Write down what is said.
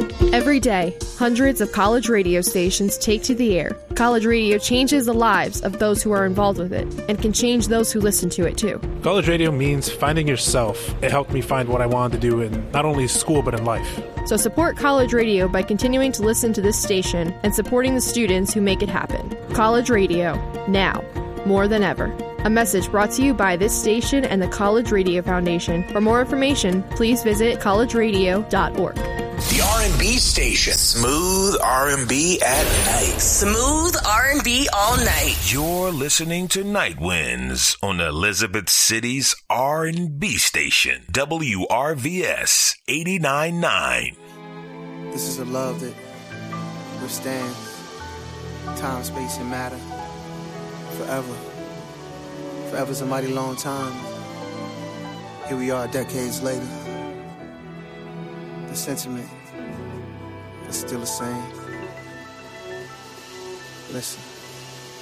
Every day, hundreds of college radio stations take to the air. College radio changes the lives of those who are involved with it and can change those who listen to it too. College radio means finding yourself. It helped me find what I wanted to do in not only school but in life. So support college radio by continuing to listen to this station and supporting the students who make it happen. College radio, now, more than ever. A message brought to you by this station and the College Radio Foundation. For more information, please visit collegeradio.org. The R&B station. Smooth R&B at night. Smooth R&B all night. You're listening to Night Winds on Elizabeth City's R&B station. WRVS 89.9. This is a love that withstands time, space, and matter. Forever. Forever's a mighty long time. Here we are decades later. The sentiment is still the same. Listen.